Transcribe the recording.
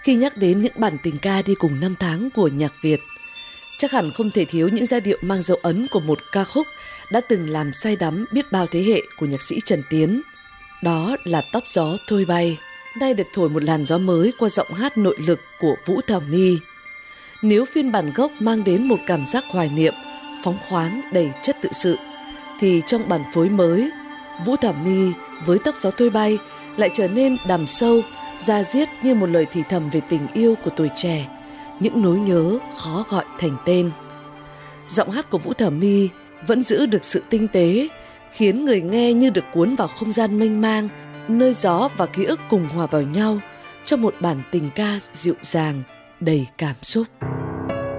Khi nhắc đến những bản tình ca đi cùng năm tháng của nhạc Việt, chắc hẳn không thể thiếu những giai điệu mang dấu ấn của một ca khúc đã từng làm say đắm biết bao thế hệ của nhạc sĩ Trần Tiến. Đó là Tóc gió thôi bay, nay được thổi một làn gió mới qua giọng hát nội lực của Vũ Thảo My. Nếu phiên bản gốc mang đến một cảm giác hoài niệm, phóng khoáng đầy chất tự sự, thì trong bản phối mới, Vũ Thảo My với Tóc gió thôi bay lại trở nên đằm sâu, da diết như một lời thì thầm về tình yêu của tuổi trẻ, những nỗi nhớ khó gọi thành tên. Giọng hát của Vũ Thảo My vẫn giữ được sự tinh tế, khiến người nghe như được cuốn vào không gian mênh mang, nơi gió và ký ức cùng hòa vào nhau trong một bản tình ca dịu dàng, đầy cảm xúc.